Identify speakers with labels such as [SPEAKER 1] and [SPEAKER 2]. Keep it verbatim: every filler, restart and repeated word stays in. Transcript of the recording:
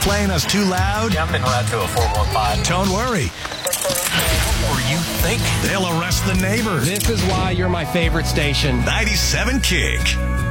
[SPEAKER 1] playing us too loud?
[SPEAKER 2] Jumping right to a four one five.
[SPEAKER 1] Don't worry.
[SPEAKER 2] Or you think?
[SPEAKER 1] They'll arrest the neighbors.
[SPEAKER 3] This is why you're my favorite station.
[SPEAKER 1] ninety-seven Kick.